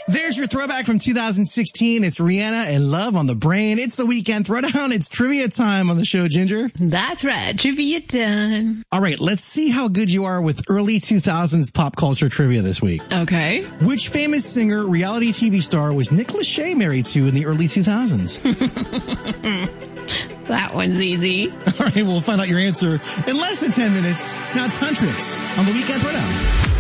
There's your throwback from 2016. It's Rihanna and Love on the Brain. It's the Weekend Throwdown. It's trivia time on the show, Ginger. That's right. Trivia time. All right, let's see how good you are with early 2000s pop culture trivia this week. Okay. Which famous singer, reality TV star was Nick Lachey married to in the early 2000s? That one's easy. All right, we'll find out your answer in less than 10 minutes. Now it's Huntrix on the Weekend Throwdown.